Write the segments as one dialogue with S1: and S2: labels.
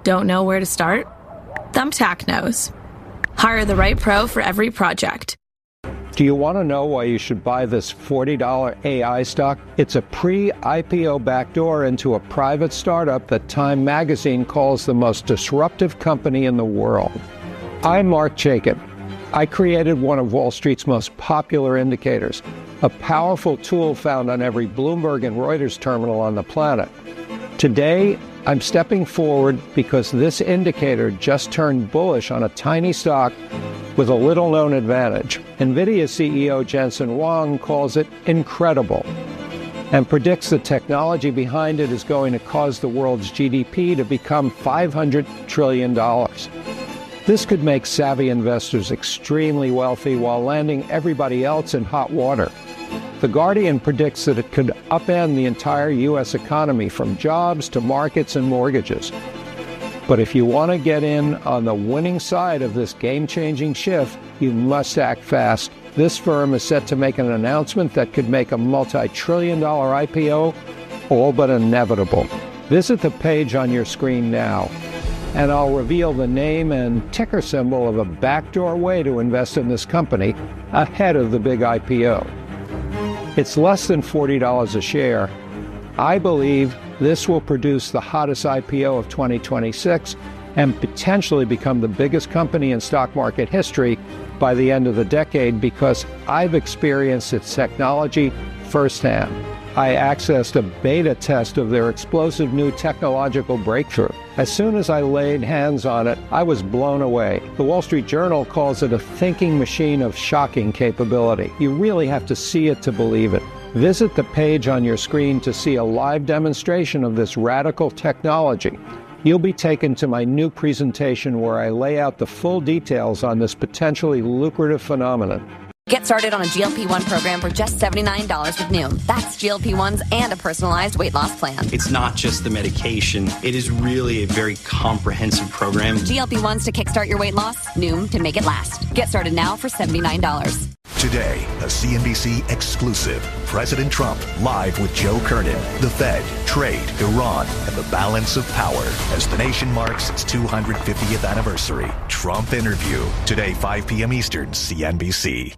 S1: Don't know where to start? Thumbtack knows. Hire the right pro for every project.
S2: Do you want to know why you should buy this $40 AI stock? It's a pre-IPO backdoor into a private startup that Time magazine calls the most disruptive company in the world. I'm Mark Chaikin. I created one of Wall Street's most popular indicators, a powerful tool found on every Bloomberg and Reuters terminal on the planet. Today, I'm stepping forward because this indicator just turned bullish on a tiny stock with a little-known advantage. NVIDIA CEO Jensen Huang calls it incredible and predicts the technology behind it is going to cause the world's GDP to become $500 trillion. This could make savvy investors extremely wealthy while landing everybody else in hot water. The Guardian predicts that it could upend the entire U.S. economy from jobs to markets and mortgages. But if you want to get in on the winning side of this game-changing shift, you must act fast. This firm is set to make an announcement that could make a multi-trillion-dollar IPO all but inevitable. Visit the page on your screen now, and I'll reveal the name and ticker symbol of a backdoor way to invest in this company ahead of the big IPO. It's less than $40 a share. I believe this will produce the hottest IPO of 2026 and potentially become the biggest company in stock market history by the end of the decade because I've experienced its technology firsthand. I accessed a beta test of their explosive new technological breakthrough. As soon as I laid hands on it, I was blown away. The Wall Street Journal calls it a thinking machine of shocking capability. You really have to see it to believe it. Visit the page on your screen to see a live demonstration of this radical technology. You'll be taken to my new presentation where I lay out the full details on this potentially lucrative phenomenon.
S3: Get started on a GLP-1 program for just $79 with Noom. That's GLP-1s and a personalized weight loss plan.
S4: It's not just the medication. It is really a very comprehensive program.
S3: GLP-1s to kickstart your weight loss. Noom to make it last. Get started now for $79.
S5: Today, a CNBC exclusive. President Trump live with Joe Kernan, the Fed, trade, Iran, and the balance of power as the nation marks its 250th anniversary. Trump interview. Today, 5 p.m. Eastern, CNBC.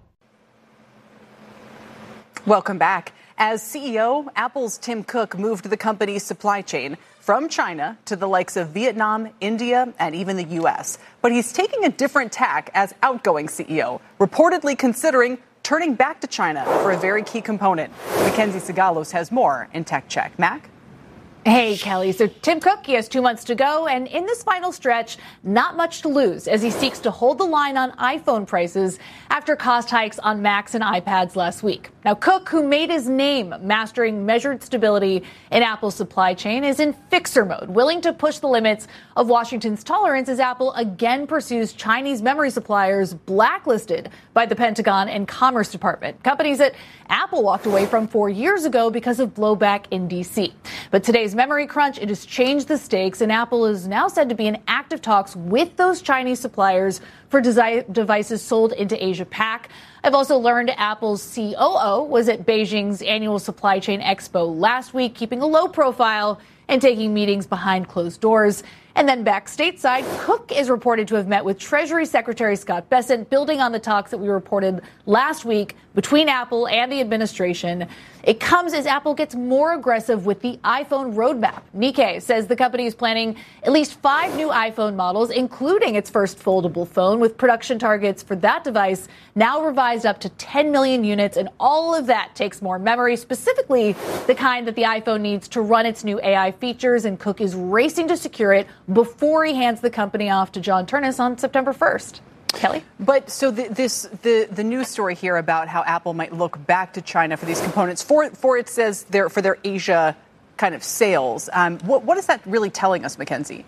S6: Welcome back. As CEO, Apple's Tim Cook moved the company's supply chain from China to the likes of Vietnam, India, and even the U.S. But he's taking a different tack as outgoing CEO, reportedly considering turning back to China for a very key component. Mackenzie Sigalos has more in Tech Check. Mac?
S7: Hey, Kelly. So Tim Cook, he has 2 months to go. And in this final stretch, not much to lose as he seeks to hold the line on iPhone prices after cost hikes on Macs and iPads last week. Now, Cook, who made his name mastering measured stability in Apple's supply chain, is in fixer mode, willing to push the limits of Washington's tolerance as Apple again pursues Chinese memory suppliers blacklisted by the Pentagon and Commerce Department, companies that Apple walked away from 4 years ago because of blowback in D.C. But today's memory crunch, it has changed the stakes, and Apple is now said to be in active talks with those Chinese suppliers for devices sold into Asia Pac. I've also learned Apple's COO was at Beijing's annual supply chain expo last week, keeping a low profile and taking meetings behind closed doors. And then back stateside, Cook is reported to have met with Treasury Secretary Scott Bessent, building on the talks that we reported last week between Apple and the administration. It comes as Apple gets more aggressive with the iPhone roadmap. Nikkei says the company is planning at least 5 new iPhone models, including its first foldable phone, with production targets for that device now revised up to 10 million units. And all of that takes more memory, specifically the kind that the iPhone needs to run its new AI features. And Cook is racing to secure it before he hands the company off to John Ternus on September 1st. Kelly?
S6: But so the news story here about how Apple might look back to China for these components for it says for their Asia kind of sales. What is that really telling us, Mackenzie?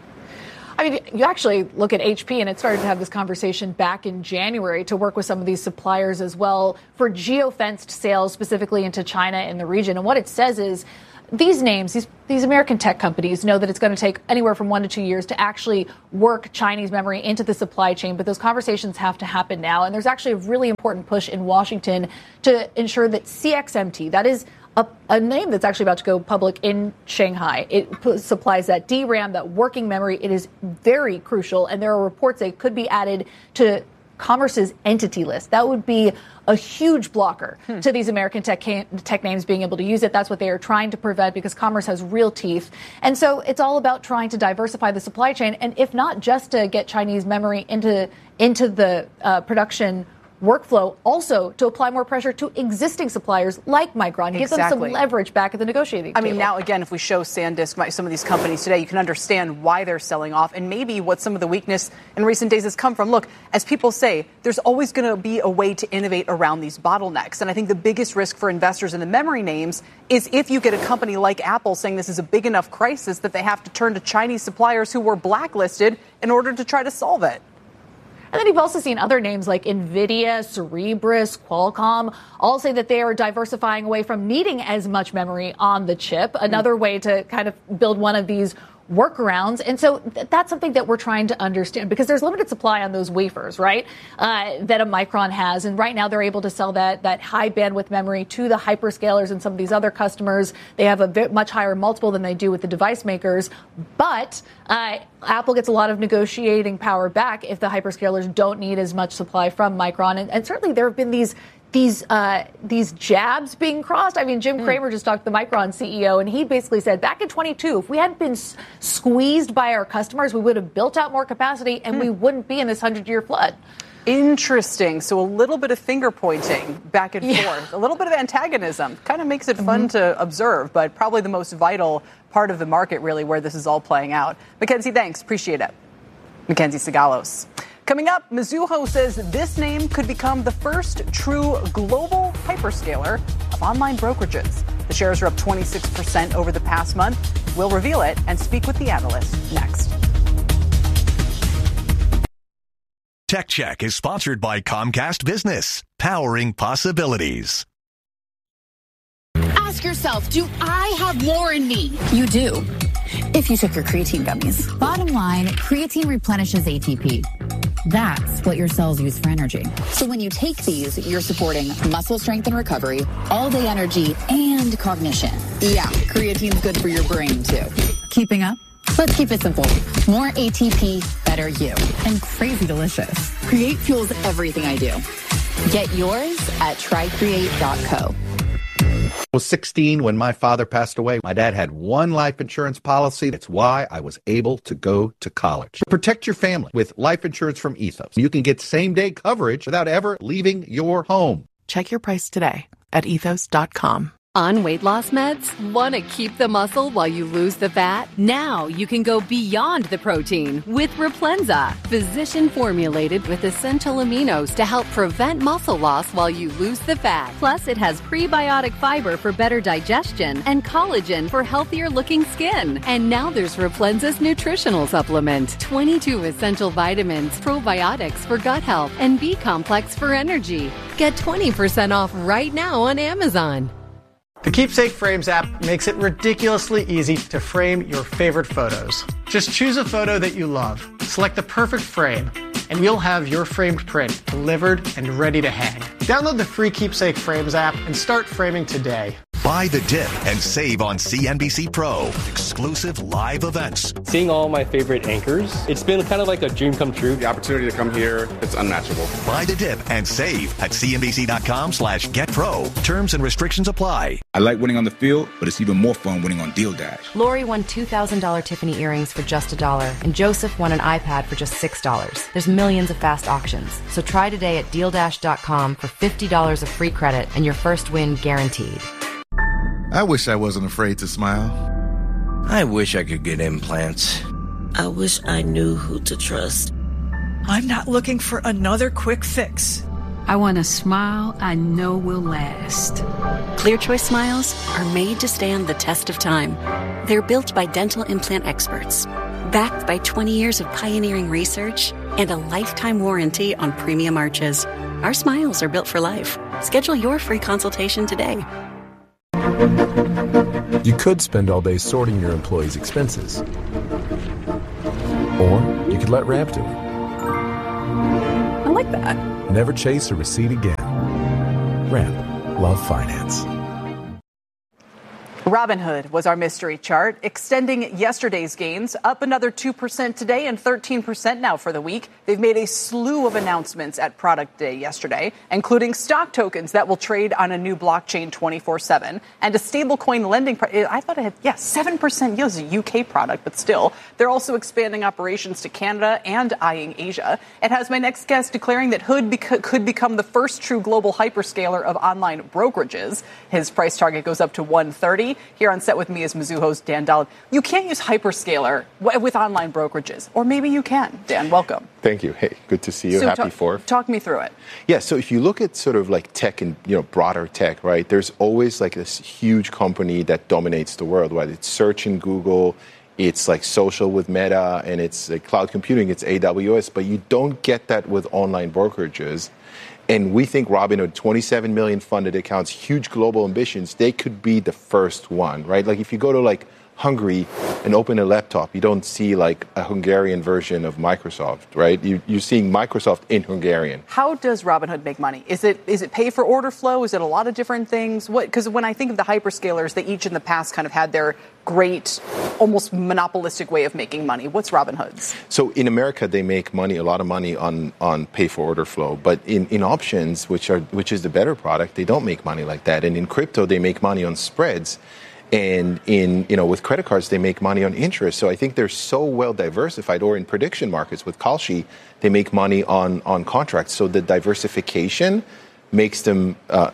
S7: I mean, you actually look at HP, and it started to have this conversation back in January to work with some of these suppliers as well for geofenced sales specifically into China in the region. And what it says is these names, these American tech companies know that it's going to take anywhere from 1 to 2 years to actually work Chinese memory into the supply chain. But those conversations have to happen now. And there's actually a really important push in Washington to ensure that CXMT, that is a name that's actually about to go public in Shanghai. It supplies that DRAM, that working memory. It is very crucial, and there are reports that it could be added to Commerce's entity list. That would be a huge blocker to these American tech names being able to use it. That's what they are trying to prevent, because Commerce has real teeth. And so it's all about trying to diversify the supply chain, and if not just to get Chinese memory into the production workflow, also to apply more pressure to existing suppliers like Micron, give them some leverage back at the negotiating table.
S6: I mean, now again, if we show SanDisk, some of these companies today, you can understand why they're selling off and maybe what some of the weakness in recent days has come from. Look, as people say, there's always going to be a way to innovate around these bottlenecks. And I think the biggest risk for investors in the memory names is if you get a company like Apple saying this is a big enough crisis that they have to turn to Chinese suppliers who were blacklisted in order to try to solve it.
S7: And then you've also seen other names like NVIDIA, Cerebras, Qualcomm all say that they are diversifying away from needing as much memory on the chip. Another way to kind of build one of these workarounds. And so that's something that we're trying to understand, because there's limited supply on those wafers, right, that a Micron has. And right now they're able to sell that high bandwidth memory to the hyperscalers and some of these other customers. They have a much higher multiple than they do with the device makers. But Apple gets a lot of negotiating power back if the hyperscalers don't need as much supply from Micron. And certainly there have been these jabs being crossed. I mean, Jim Cramer just talked to the Micron CEO, and he basically said back in 22, if we hadn't been squeezed by our customers, we would have built out more capacity and we wouldn't be in this 100-year flood.
S6: Interesting. So a little bit of finger pointing back and forth, a little bit of antagonism. Kind of makes it fun to observe, but probably the most vital part of the market, really, where this is all playing out. Mackenzie, thanks. Appreciate it. Mackenzie Sigalos. Coming up, Mizuho says this name could become the first true global hyperscaler of online brokerages. The shares are up 26% over the past month. We'll reveal it and speak with the analyst next.
S5: Tech Check is sponsored by Comcast Business, powering possibilities.
S8: Ask yourself, do I have more in me? You do. If you took your creatine gummies. Bottom line, creatine replenishes ATP. That's what your cells use for energy. So when you take these, you're supporting muscle strength and recovery, all-day energy, and cognition. Yeah, creatine's good for your brain, too. Keeping up? Let's keep it simple. More ATP, better you. And crazy delicious. Create fuels everything I do. Get yours at trycreate.co.
S9: I was 16 when my father passed away. My dad had one life insurance policy. That's why I was able to go to college. Protect your family with life insurance from Ethos. You can get same-day coverage without ever leaving your home.
S10: Check your price today at ethos.com.
S11: On weight loss meds? Want to keep the muscle while you lose the fat? Now you can go beyond the protein with Replenza, physician formulated with essential aminos to help prevent muscle loss while you lose the fat. Plus, it has prebiotic fiber for better digestion and collagen for healthier looking skin. And now there's Replenza's nutritional supplement, 22 essential vitamins, probiotics for gut health, and B complex for energy. Get 20% off right now on Amazon.
S12: The Keepsake Frames app makes it ridiculously easy to frame your favorite photos. Just choose a photo that you love, select the perfect frame, and you'll have your framed print delivered and ready to hang. Download the free Keepsake Frames app and start framing today.
S5: Buy the dip and save on CNBC Pro. Exclusive live events.
S13: Seeing all my favorite anchors, it's been kind of like a dream come true.
S14: The opportunity to come here, it's unmatchable.
S5: Buy the dip and save at cnbc.com/getpro. Terms and restrictions apply.
S15: I like winning on the field, but it's even more fun winning on Deal Dash.
S16: Lori won $2,000 Tiffany earrings for just $1, and Joseph won an iPad for just $6. There's millions of fast auctions. So try today at DealDash.com for $50 of free credit and your first win guaranteed.
S17: I wish I wasn't afraid to smile.
S18: I wish I could get implants.
S19: I wish I knew who to trust.
S20: I'm not looking for another quick fix.
S21: I want a smile I know will last.
S22: Clear Choice smiles are made to stand the test of time. They're built by dental implant experts, backed by 20 years of pioneering research and a lifetime warranty on premium arches. Our smiles are built for life. Schedule your free consultation today.
S23: You could spend all day sorting your employees' expenses. Or you could let Ramp do it.
S24: I like that.
S23: Never chase a receipt again. Ramp. Love finance.
S6: Robinhood was our mystery chart, extending yesterday's gains, up another 2% today and 13% now for the week. They've made a slew of announcements at Product Day yesterday, including stock tokens that will trade on a new blockchain 24/7 and a stablecoin lending. I thought it had, 7% yield. It's a UK product, but still. They're also expanding operations to Canada and eyeing Asia. It has my next guest declaring that Hood could become the first true global hyperscaler of online brokerages. His price target goes up to $130. Here on set with me is Mizzou host Dan Dolev. You can't use hyperscaler with online brokerages, or maybe you can. Dan, welcome.
S1: Thank you. Hey, good to see you.
S6: So
S1: Happy 4th.
S6: Talk me through it.
S1: Yeah, so if you look at sort of like tech and broader tech, right? There's always like this huge company that dominates the world, right? It's search in Google, it's like social with Meta, and it's like cloud computing, it's AWS, but you don't get that with online brokerages. And we think Robinhood, 27 million funded accounts, huge global ambitions, they could be the first one, right? Like if you go to like Hungary and open a laptop, you don't see like a Hungarian version of Microsoft, right? You're seeing Microsoft in Hungarian.
S6: How does Robinhood make money? Is it pay for order flow? Is it a lot of different things? Because when I think of the hyperscalers, they each in the past kind of had their great, almost monopolistic way of making money. What's Robinhood's?
S1: So in America, they make money, a lot of money on pay for order flow. But in options, which is the better product, they don't make money like that. And in crypto, they make money on spreads. And with credit cards, they make money on interest. So I think they're so well diversified. Or in prediction markets with Kalshi, they make money on contracts. So the diversification makes them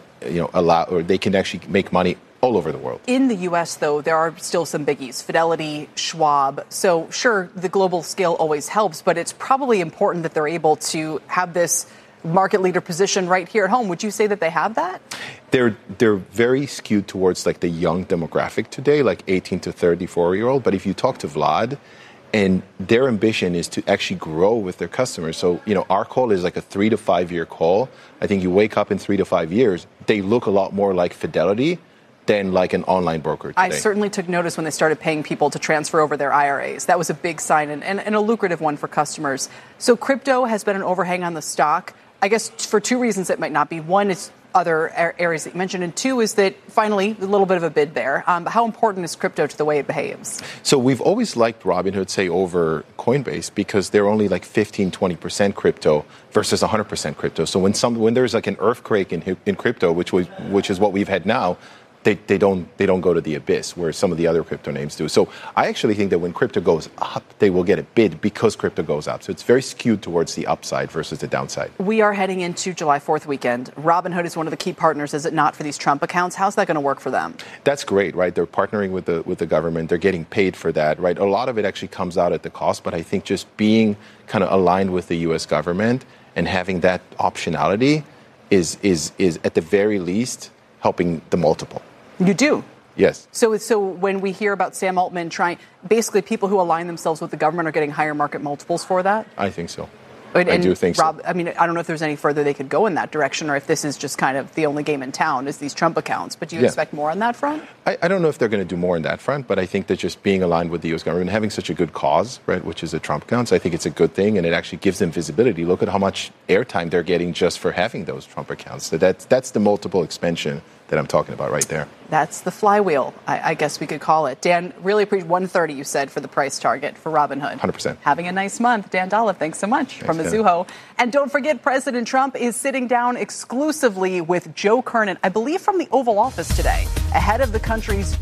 S1: they can actually make money all over the world.
S6: In the U.S., though, there are still some biggies, Fidelity, Schwab. So sure, the global scale always helps, but it's probably important that they're able to have this market leader position right here at home. Would you say that they have that?
S1: They're very skewed towards like the young demographic today, like 18 to 34-year-old. But if you talk to Vlad, and their ambition is to actually grow with their customers. So, our call is like a 3 to 5 year call. I think you wake up in 3 to 5 years, they look a lot more like Fidelity than like an online broker today.
S6: I certainly took notice when they started paying people to transfer over their IRAs. That was a big sign and a lucrative one for customers. So crypto has been an overhang on the stock, I guess, for two reasons it might not be. One is other areas that you mentioned, and two is that finally a little bit of a bid there. How important is crypto to the way it behaves?
S1: So we've always liked Robinhood, say, over Coinbase because they're only like 15-20% crypto versus 100% crypto. So when there's like an earthquake in crypto, which is what we've had now, they don't go to the abyss where some of the other crypto names do. So I actually think that when crypto goes up, they will get a bid because crypto goes up. So it's very skewed towards the upside versus the downside.
S6: We are heading into July 4th weekend. Robinhood is one of the key partners, is it not, for these Trump accounts? How's that going to work for them?
S1: That's great, right? They're partnering with the government. They're getting paid for that, right? A lot of it actually comes out at the cost, but I think just being kind of aligned with the U.S. government and having that optionality is at the very least helping the multiple.
S6: You do?
S1: Yes.
S6: So when we hear about Sam Altman basically people who align themselves with the government are getting higher market multiples for that?
S1: I think so.
S6: And
S1: I do think
S6: Rob,
S1: so.
S6: I mean, I don't know if there's any further they could go in that direction or if this is just kind of the only game in town is these Trump accounts. But do you expect more on that front?
S1: I don't know if they're going to do more on that front, but I think that just being aligned with the U.S. government, having such a good cause, right, which is the Trump accounts, I think it's a good thing, and it actually gives them visibility. Look at how much airtime they're getting just for having those Trump accounts. So that's the multiple expansion that I'm talking about right there.
S6: That's the flywheel, I guess we could call it. Dan, really appreciate 130, you said, for the price target for Robinhood.
S1: 100%.
S6: Having a nice month. Dan Dolev, thanks so much from Mizuho. And don't forget, President Trump is sitting down exclusively with Joe Kernan, I believe from the Oval Office today, ahead of the country's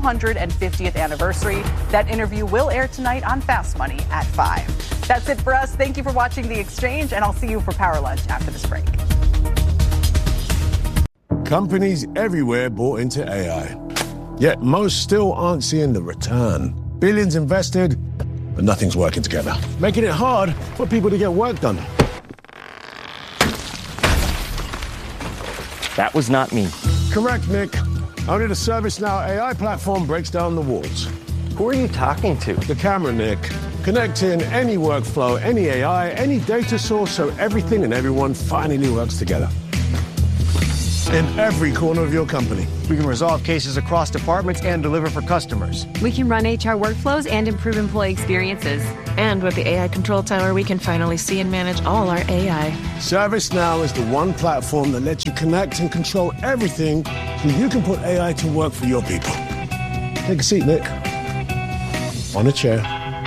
S6: 250th anniversary. That interview will air tonight on Fast Money at 5. That's it for us. Thank you for watching The Exchange, and I'll see you for Power Lunch after this break.
S2: Companies everywhere bought into AI. Yet most still aren't seeing the return. Billions invested, but nothing's working together. Making it hard for people to get work done.
S3: That was not me.
S2: Correct, Nick. Only the ServiceNow AI platform breaks down the walls.
S3: Who are you talking to?
S2: The camera, Nick. Connecting any workflow, any AI, any data source so everything and everyone finally works together. In every corner of your company.
S4: We can resolve cases across departments and deliver for customers.
S25: We can run HR workflows and improve employee experiences.
S26: And with the AI Control Tower, we can finally see and manage all our AI.
S2: ServiceNow is the one platform that lets you connect and control everything so you can put AI to work for your people. Take a seat, Nick. On a chair.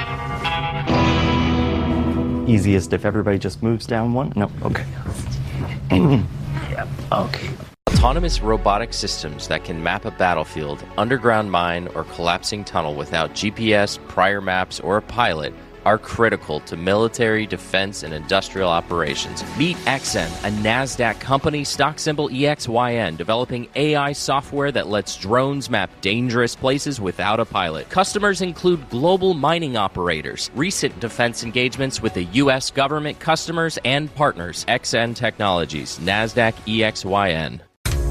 S3: Easiest if everybody just moves down one? No, okay. Yeah, okay.
S7: Autonomous robotic systems that can map a battlefield, underground mine, or collapsing tunnel without GPS, prior maps, or a pilot are critical to military, defense, and industrial operations. Meet XN, a NASDAQ company, stock symbol EXYN, developing AI software that lets drones map dangerous places without a pilot. Customers include global mining operators, recent defense engagements with the U.S. government, customers, and partners. XN Technologies, NASDAQ EXYN.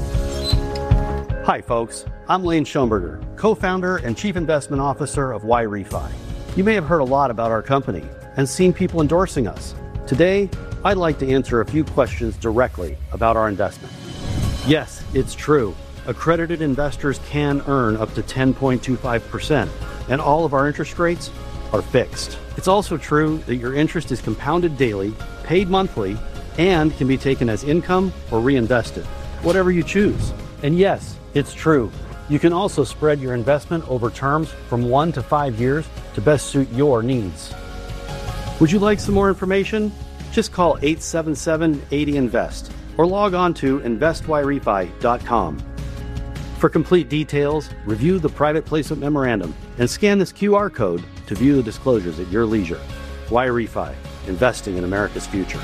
S8: Hi, folks. I'm Lane Schoenberger, co-founder and chief investment officer of YRefi. You may have heard a lot about our company and seen people endorsing us. Today, I'd like to answer a few questions directly about our investment. Yes, it's true. Accredited investors can earn up to 10.25%, and all of our interest rates are fixed. It's also true that your interest is compounded daily, paid monthly, and can be taken as income or reinvested, whatever you choose. And yes, it's true. You can also spread your investment over terms from 1 to 5 years to best suit your needs. Would you like some more information? Just call 877-80-INVEST or log on to investYRefi.com. For complete details, review the private placement memorandum and scan this QR code to view the disclosures at your leisure. YRefi, investing in America's future.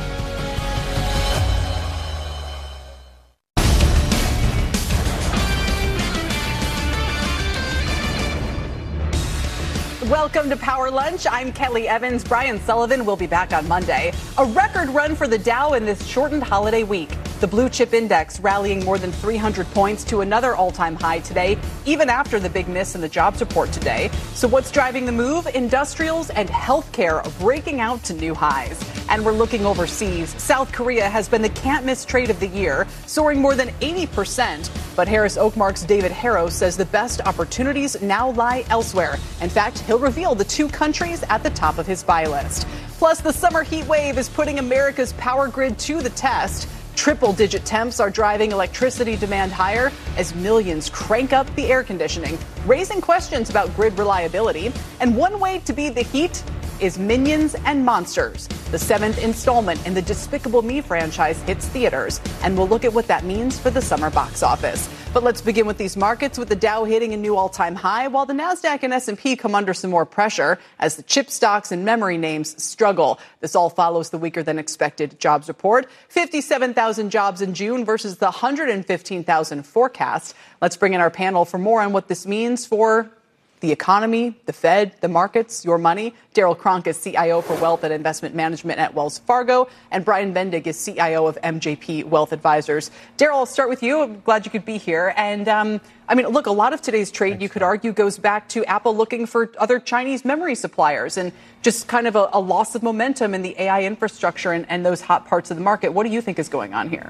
S6: Welcome to Power Lunch. I'm Kelly Evans. Brian Sullivan will be back on Monday. A record run for the Dow in this shortened holiday week. The blue chip index rallying more than 300 points to another all-time high today, even after the big miss in the jobs report today. So what's driving the move? Industrials and healthcare are breaking out to new highs. And we're looking overseas. South Korea has been the can't-miss trade of the year, soaring more than 80%. But Harris Oakmark's David Harrow says the best opportunities now lie elsewhere. In fact, he'll reveal the two countries at the top of his buy list. Plus, the summer heat wave is putting America's power grid to the test. Triple-digit temps are driving electricity demand higher as millions crank up the air conditioning, raising questions about grid reliability. And one way to beat the heat is Minions and Monsters. The 7th installment in the Despicable Me franchise hits theaters, and we'll look at what that means for the summer box office. But let's begin with these markets, with the Dow hitting a new all-time high, while the Nasdaq and S&P come under some more pressure as the chip stocks and memory names struggle. This all follows the weaker-than-expected jobs report. 57,000 jobs in June versus the 115,000 forecast. Let's bring in our panel for more on what this means for the economy, the Fed, the markets, your money. Daryl Cronk is CIO for Wealth and Investment Management at Wells Fargo, and Brian Bendig is CIO of MJP Wealth Advisors. Daryl, I'll start with you. I'm glad you could be here. And, look, a lot of today's trade, you could argue, goes back to Apple looking for other Chinese memory suppliers and just kind of a loss of momentum in the AI infrastructure and those hot parts of the market. What do you think is going on here?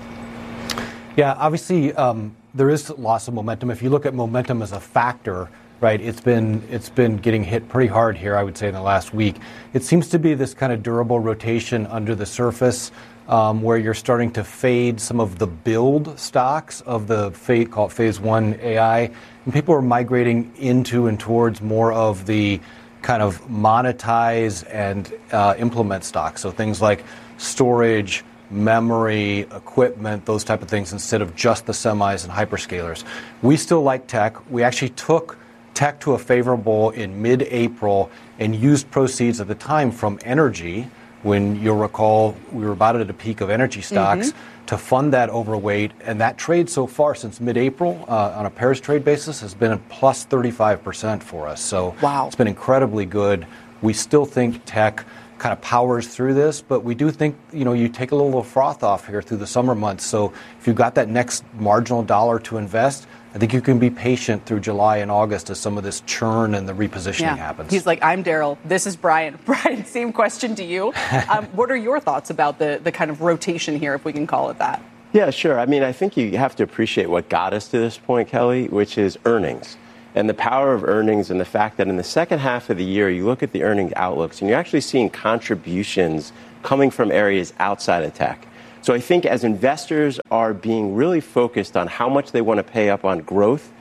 S9: Yeah, obviously, there is loss of momentum. If you look at momentum as a factor, right, it's been getting hit pretty hard here, I would say, in the last week. It seems to be this kind of durable rotation under the surface where you're starting to fade some of the build stocks of the called phase one AI. And people are migrating into and towards more of the kind of monetize and implement stocks. So things like storage, memory, equipment, those type of things, instead of just the semis and hyperscalers. We still like tech. We actually took tech to a favorable in mid-April and used proceeds at the time from energy, when you'll recall we were about at a peak of energy stocks, to fund that overweight. And that trade so far since mid-April on a pairs trade basis has been a plus 35% for us. So It's been incredibly good. We still think tech kind of powers through this, but we do think, you take a little froth off here through the summer months. So if you've got that next marginal dollar to invest, I think you can be patient through July and August as some of this churn and the repositioning happens.
S6: He's like, I'm Daryl. This is Brian. Brian, same question to you. What are your thoughts about the kind of rotation here, if we can call it that?
S10: Yeah, sure. I think you have to appreciate what got us to this point, Kelly, which is earnings. And the power of earnings and the fact that in the second half of the year, you look at the earnings outlooks and you're actually seeing contributions coming from areas outside of tech. So I think as investors are being really focused on how much they want to pay up on growth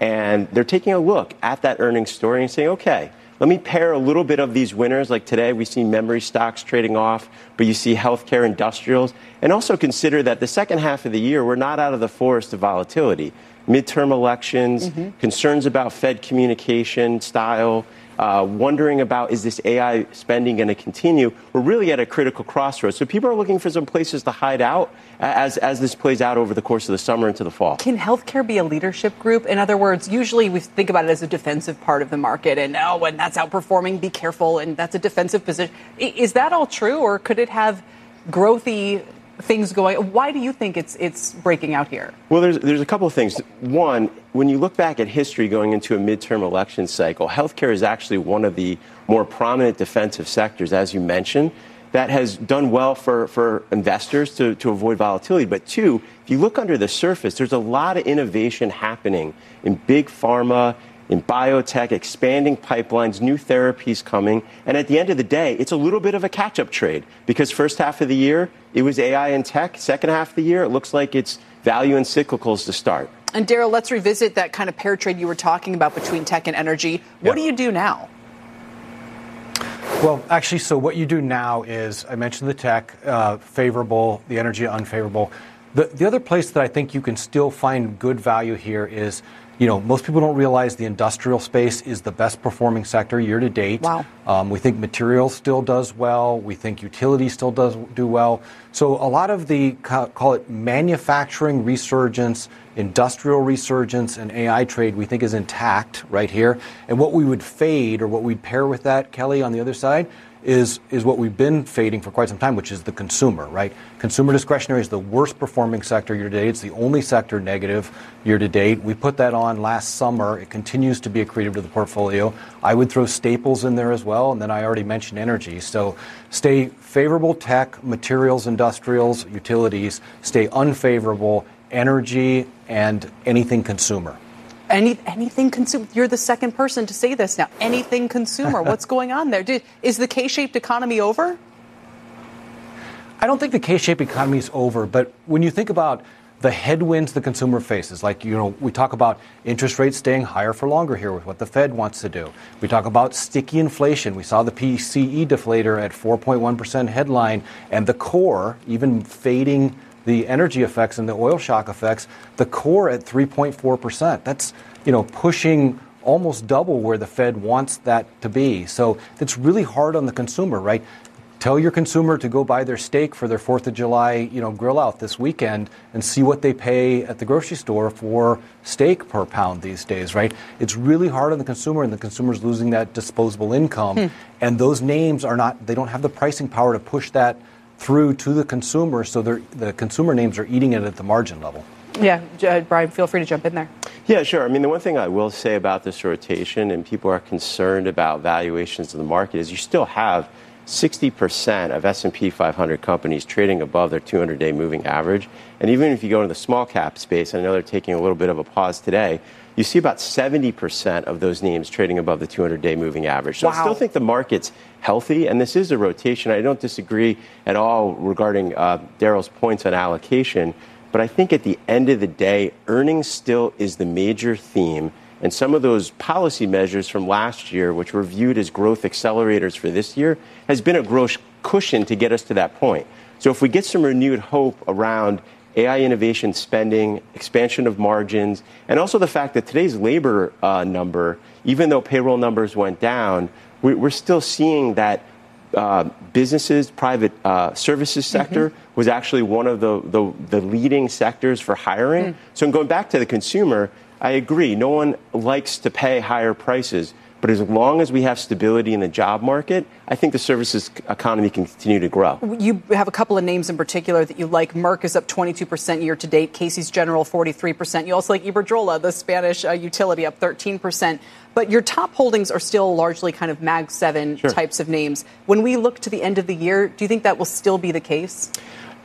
S10: And they're taking a look at that earnings story and saying, okay, let me pair a little bit of these winners. Like today, we see memory stocks trading off, but you see healthcare, industrials. And also consider that the second half of the year, we're not out of the forest of volatility. Midterm elections, concerns about Fed communication style, wondering about, is this AI spending going to continue? We're really at a critical crossroads. So people are looking for some places to hide out as this plays out over the course of the summer into the fall.
S6: Can healthcare be a leadership group? In other words, usually we think about it as a defensive part of the market, and when that's outperforming, be careful, and that's a defensive position. Is that all true, or could it have growthy things going? Why do you think it's breaking out here?
S10: Well, there's a couple of things. One, when you look back at history going into a midterm election cycle, healthcare is actually one of the more prominent defensive sectors, as you mentioned, that has done well for investors to avoid volatility. But two, if you look under the surface, there's a lot of innovation happening in big pharma, in biotech, expanding pipelines, new therapies coming. And at the end of the day, it's a little bit of a catch-up trade because first half of the year, it was AI and tech. Second half of the year, it looks like it's value and cyclicals to start.
S6: And Daryl, let's revisit that kind of pair trade you were talking about between tech and energy. What do you do now?
S9: Well, actually, so what you do now is, I mentioned the tech, favorable, the energy unfavorable. The other place that I think you can still find good value here is, most people don't realize the industrial space is the best performing sector year to date.
S6: Wow.
S9: We think materials still does well. We think utility still does do well. So a lot of the, call it manufacturing resurgence, industrial resurgence, and AI trade we think is intact right here. And what we would fade, or what we'd pair with that, Kelly, on the other side, is what we've been fading for quite some time, which is the consumer, right? Consumer discretionary is the worst performing sector year to date. It's the only sector negative year to date. We put that on last summer. It continues to be accretive to the portfolio. I would throw staples in there as well, and then I already mentioned energy. So stay favorable tech, materials, industrials, utilities. Stay unfavorable energy and anything consumer.
S6: Anything consumer. You're the second person to say this now. Anything consumer. What's going on there? Is the K-shaped economy over?
S9: I don't think the K-shaped economy is over, but when you think about the headwinds the consumer faces, like, we talk about interest rates staying higher for longer here with what the Fed wants to do. We talk about sticky inflation. We saw the PCE deflator at 4.1% headline, and the core, even fading the energy effects and the oil shock effects, the core at 3.4%. That's, pushing almost double where the Fed wants that to be. So it's really hard on the consumer, right? Tell your consumer to go buy their steak for their 4th of July, grill out this weekend and see what they pay at the grocery store for steak per pound these days, right? It's really hard on the consumer, and the consumer's losing that disposable income. And those names they don't have the pricing power to push that through to the consumer, so the consumer names are eating it at the margin level.
S6: Yeah, Brian, feel free to jump in there.
S10: Yeah, sure. I mean, the one thing I will say about this rotation, and people are concerned about valuations in the market, is you still have 60% of S&P 500 companies trading above their 200-day moving average. And even if you go into the small cap space, I know they're taking a little bit of a pause today, you see about 70% of those names trading above the 200-day moving average. So I still think the market's healthy, and this is a rotation. I don't disagree at all regarding Daryl's points on allocation, but I think at the end of the day, earnings still is the major theme, and some of those policy measures from last year, which were viewed as growth accelerators for this year, has been a growth cushion to get us to that point. So if we get some renewed hope around AI innovation spending, expansion of margins, and also the fact that today's labor number, even though payroll numbers went down, we're still seeing that businesses, private services sector was actually one of the leading sectors for hiring. So in going back to the consumer, I agree. No one likes to pay higher prices. But as long as we have stability in the job market, I think the services economy can continue to grow.
S6: You have a couple of names in particular that you like. Merck is up 22% year to date. Casey's General, 43%. You also like Iberdrola, the Spanish utility, up 13%. But your top holdings are still largely kind of Mag 7 types of names. When we look to the end of the year, do you think that will still be the case?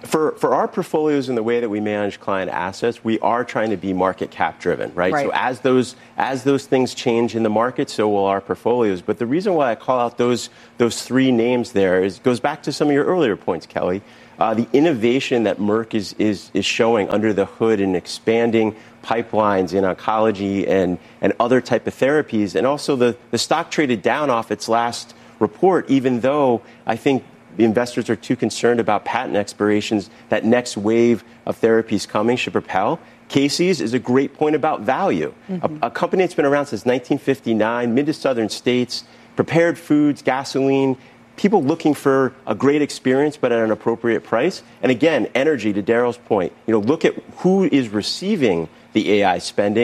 S10: For our portfolios and the way that we manage client assets, we are trying to be market cap driven, right? So as those things change in the market, so will our portfolios. But the reason why I call out those three names there goes back to some of your earlier points, Kelly. The innovation that Merck is showing under the hood in expanding pipelines in oncology and other type of therapies, and also the stock traded down off its last report, even though I think the investors are too concerned about patent expirations. That next wave of therapies coming should propel. Casey's is a great point about value. A company that's been around since 1959, mid to southern states, prepared foods, gasoline, people looking for a great experience but at an appropriate price. And again, energy, to Daryl's point, look at who is receiving the AI spending.